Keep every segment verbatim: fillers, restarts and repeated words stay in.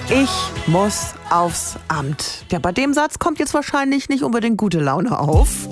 Ich muss aufs Amt. Ja, bei dem Satz kommt jetzt wahrscheinlich nicht unbedingt gute Laune auf.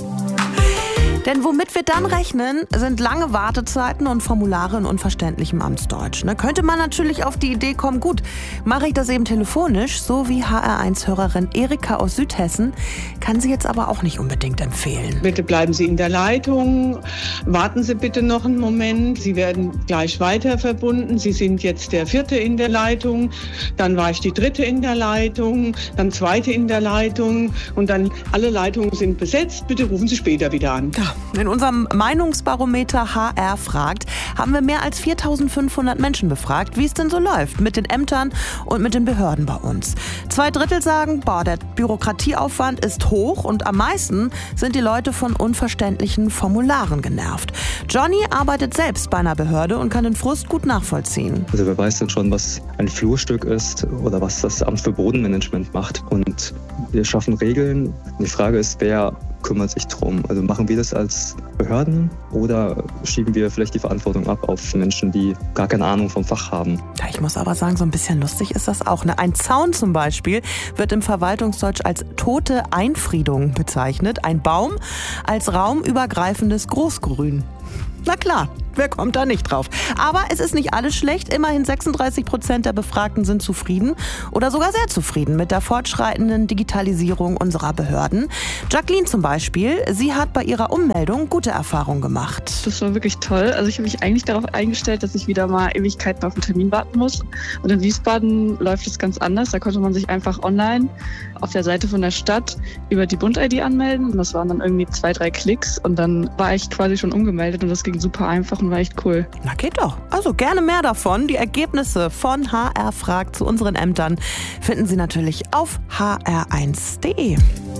Denn womit wir dann rechnen, sind lange Wartezeiten und Formulare in unverständlichem Amtsdeutsch. Ne? Könnte man natürlich auf die Idee kommen, gut, mache ich das eben telefonisch, so wie H R eins Hörerin Erika aus Südhessen, kann sie jetzt aber auch nicht unbedingt empfehlen. Bitte bleiben Sie in der Leitung, warten Sie bitte noch einen Moment, Sie werden gleich weiter verbunden. Sie sind jetzt der Vierte in der Leitung, dann war ich die Dritte in der Leitung, dann Zweite in der Leitung und dann alle Leitungen sind besetzt, bitte rufen Sie später wieder an. Ja. In unserem Meinungsbarometer H R fragt, haben wir mehr als viertausendfünfhundert Menschen befragt, wie es denn so läuft mit den Ämtern und mit den Behörden bei uns. Zwei Drittel sagen, boah, der Bürokratieaufwand ist hoch und am meisten sind die Leute von unverständlichen Formularen genervt. Johnny arbeitet selbst bei einer Behörde und kann den Frust gut nachvollziehen. Also wer weiß denn schon, was ein Flurstück ist oder was das Amt für Bodenmanagement macht. Und wir schaffen Regeln. Die Frage ist, wer kümmert sich drum? Also machen wir das als Behörden oder schieben wir vielleicht die Verantwortung ab auf Menschen, die gar keine Ahnung vom Fach haben? Ja, ich muss aber sagen, so ein bisschen lustig ist das auch. Ne? Ein Zaun zum Beispiel wird im Verwaltungsdeutsch als tote Einfriedung bezeichnet. Ein Baum als raumübergreifendes Großgrün. Na klar, wer kommt da nicht drauf? Aber es ist nicht alles schlecht. Immerhin sechsunddreißig Prozent der Befragten sind zufrieden oder sogar sehr zufrieden mit der fortschreitenden Digitalisierung unserer Behörden. Jacqueline zum Beispiel, sie hat bei ihrer Ummeldung gute Erfahrungen gemacht. Das war wirklich toll. Also ich habe mich eigentlich darauf eingestellt, dass ich wieder mal Ewigkeiten auf einen Termin warten muss. Und in Wiesbaden läuft es ganz anders. Da konnte man sich einfach online auf der Seite von der Stadt über die Bund-I D anmelden. Und das waren dann irgendwie zwei, drei Klicks. Und dann war ich quasi schon umgemeldet und das ging super einfach und war echt cool. Na geht doch. Also gerne mehr davon. Die Ergebnisse von H R fragt zu unseren Ämtern finden Sie natürlich auf h r eins punkt d e.